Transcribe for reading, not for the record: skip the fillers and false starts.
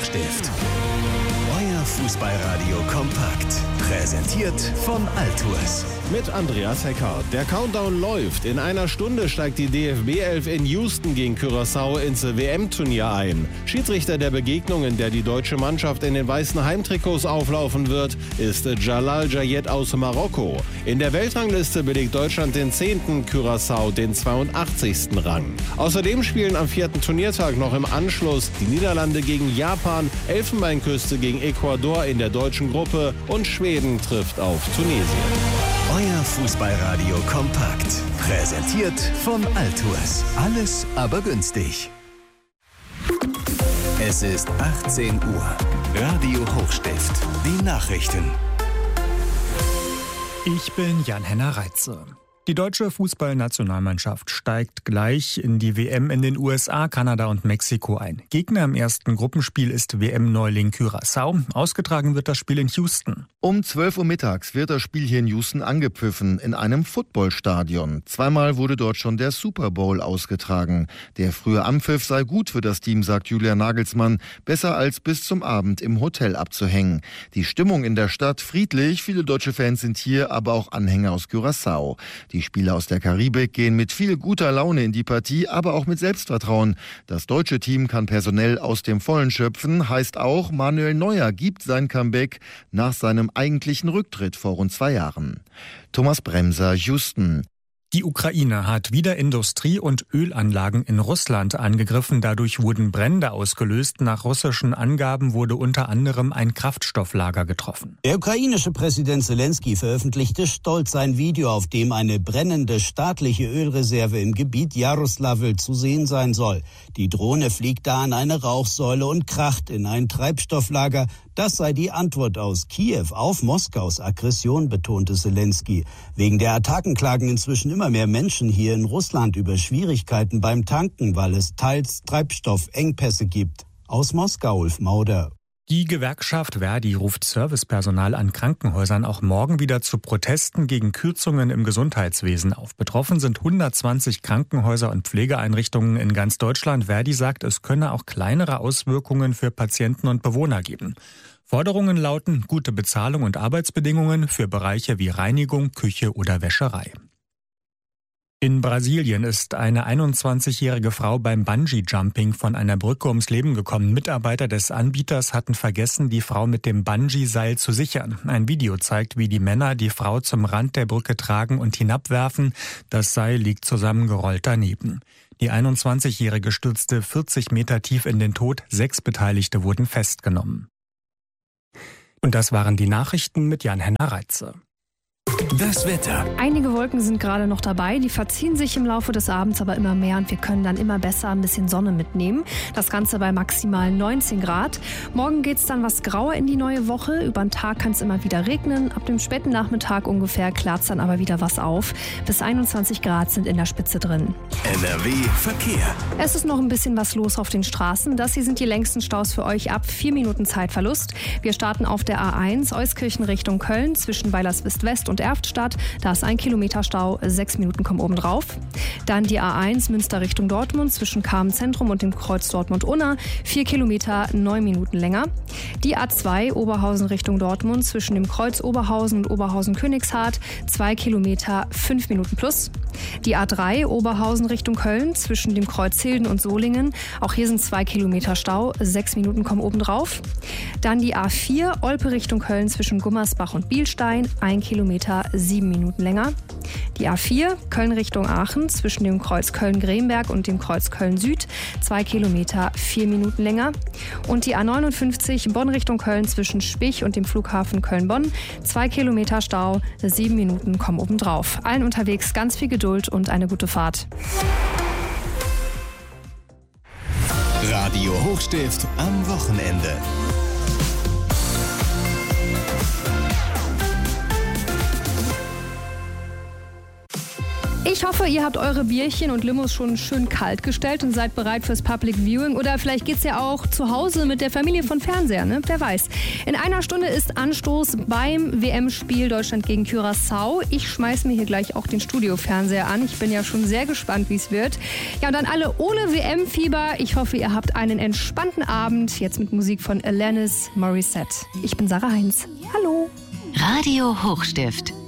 Hochstift. Euer Fußballradio kompakt. Präsentiert von Altours. Mit Andreas Hecker. Der Countdown läuft. In einer Stunde steigt die DFB 11 in Houston gegen Curaçao ins WM-Turnier ein. Schiedsrichter der Begegnung, in der die deutsche Mannschaft in den weißen Heimtrikots auflaufen wird, ist Jalal Jayed aus Marokko. In der Weltrangliste belegt Deutschland den 10., Curaçao den 82. Rang. Außerdem spielen am 4. Turniertag noch im Anschluss die Niederlande gegen Japan, Elfenbeinküste gegen Ecuador in der deutschen Gruppe und Schweden trifft auf Tunesien. Euer Fußballradio kompakt. Präsentiert von Altours. Alles aber günstig. Es ist 18 Uhr. Radio Hochstift. Die Nachrichten. Ich bin Jan-Henner Reitze. Die deutsche Fußballnationalmannschaft steigt gleich in die WM in den USA, Kanada und Mexiko ein. Gegner im ersten Gruppenspiel ist WM-Neuling Curaçao. Ausgetragen wird das Spiel in Houston. Um 12 Uhr mittags wird das Spiel hier in Houston angepfiffen, in einem Footballstadion. Zweimal wurde dort schon der Super Bowl ausgetragen. Der frühe Anpfiff sei gut für das Team, sagt Julian Nagelsmann. Besser als bis zum Abend im Hotel abzuhängen. Die Stimmung in der Stadt friedlich. Viele deutsche Fans sind hier, aber auch Anhänger aus Curaçao. Die Spieler aus der Karibik gehen mit viel guter Laune in die Partie, aber auch mit Selbstvertrauen. Das deutsche Team kann personell aus dem Vollen schöpfen, heißt auch, Manuel Neuer gibt sein Comeback nach seinem eigentlichen Rücktritt vor rund 2 Jahren. Thomas Bremser, Houston. Die Ukraine hat wieder Industrie- und Ölanlagen in Russland angegriffen. Dadurch wurden Brände ausgelöst. Nach russischen Angaben wurde unter anderem ein Kraftstofflager getroffen. Der ukrainische Präsident Zelensky veröffentlichte stolz ein Video, auf dem eine brennende staatliche Ölreserve im Gebiet Jaroslavl zu sehen sein soll. Die Drohne fliegt da an eine Rauchsäule und kracht in ein Treibstofflager. Das sei die Antwort aus Kiew auf Moskaus Aggression, betonte Zelensky. Wegen der Attacken klagen inzwischen immer mehr Menschen hier in Russland über Schwierigkeiten beim Tanken, weil es teils Treibstoffengpässe gibt. Aus Moskau, Ulf Mauder. Die Gewerkschaft Verdi ruft Servicepersonal an Krankenhäusern auch morgen wieder zu Protesten gegen Kürzungen im Gesundheitswesen auf. Betroffen sind 120 Krankenhäuser und Pflegeeinrichtungen in ganz Deutschland. Verdi sagt, es könne auch kleinere Auswirkungen für Patienten und Bewohner geben. Forderungen lauten gute Bezahlung und Arbeitsbedingungen für Bereiche wie Reinigung, Küche oder Wäscherei. In Brasilien ist eine 21-jährige Frau beim Bungee-Jumping von einer Brücke ums Leben gekommen. Mitarbeiter des Anbieters hatten vergessen, die Frau mit dem Bungee-Seil zu sichern. Ein Video zeigt, wie die Männer die Frau zum Rand der Brücke tragen und hinabwerfen. Das Seil liegt zusammengerollt daneben. Die 21-jährige stürzte 40 Meter tief in den Tod. 6 Beteiligte wurden festgenommen. Und das waren die Nachrichten mit Jan-Henner Reitze. Das Wetter. Einige Wolken sind gerade noch dabei, die verziehen sich im Laufe des Abends aber immer mehr und wir können dann immer besser ein bisschen Sonne mitnehmen. Das Ganze bei maximal 19 Grad. Morgen geht es dann was grauer in die neue Woche. Über den Tag kann es immer wieder regnen. Ab dem späten Nachmittag ungefähr klart es dann aber wieder was auf. Bis 21 Grad sind in der Spitze drin. NRW Verkehr. Es ist noch ein bisschen was los auf den Straßen. Das hier sind die längsten Staus für euch ab 4 Minuten Zeitverlust. Wir starten auf der A1 Euskirchen Richtung Köln zwischen Weilerswist West und Erftstadt. Da ist 1 Kilometer Stau, 6 Minuten kommen oben drauf. Dann die A1 Münster Richtung Dortmund zwischen Carmen Zentrum und dem Kreuz Dortmund-Unna. 4 Kilometer, 9 Minuten länger. Die A2 Oberhausen Richtung Dortmund zwischen dem Kreuz Oberhausen und Oberhausen-Königshardt. 2 Kilometer, 5 Minuten plus. Die A3 Oberhausen Richtung Köln zwischen dem Kreuz Hilden und Solingen. Auch hier sind 2 Kilometer Stau, 6 Minuten kommen oben drauf. Dann die A4 Olpe Richtung Köln zwischen Gummersbach und Bielstein. 1 Kilometer, 7 Minuten länger. Die A4 Köln Richtung Aachen zwischen dem Kreuz Köln-Gremberg und dem Kreuz Köln-Süd. 2 Kilometer, 4 Minuten länger. Und die A59 Bonn Richtung Köln zwischen Spich und dem Flughafen Köln-Bonn. 2 Kilometer Stau, 7 Minuten kommen oben drauf. Allen unterwegs ganz viel Geduld und eine gute Fahrt. Radio Hochstift am Wochenende. Ich hoffe, ihr habt eure Bierchen und Limos schon schön kalt gestellt und seid bereit fürs Public Viewing. Oder vielleicht geht's ja auch zu Hause mit der Familie von Fernseher, ne? Wer weiß. In einer Stunde ist Anstoß beim WM-Spiel Deutschland gegen Curaçao. Ich schmeiß mir hier gleich auch den Studiofernseher an. Ich bin ja schon sehr gespannt, wie es wird. Ja, und dann alle ohne WM-Fieber. Ich hoffe, ihr habt einen entspannten Abend. Jetzt mit Musik von Alanis Morissette. Ich bin Sarah Heinz. Hallo. Radio Hochstift.